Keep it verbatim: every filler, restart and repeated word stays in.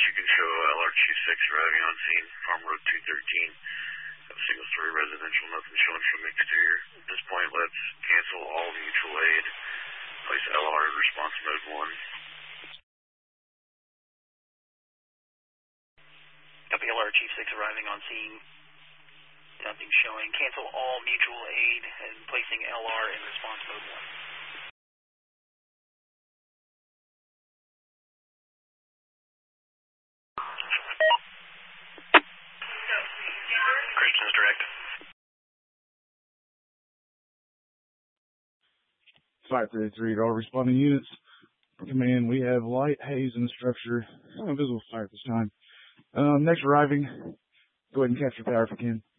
you can show L R Q six arriving on scene, Farm Road two thirteen. Single story residential, nothing showing from the exterior. At this point, let's cancel all mutual aid. Place L R in response mode one. Copy, L R Chief six arriving on scene. Nothing showing. Cancel all mutual aid and placing L R in response mode one. Christian's direct. five thirty-three to all responding units. Command, we have light haze in the structure. Oh, visible fire at this time. Um, next arriving, go ahead and capture power if you can.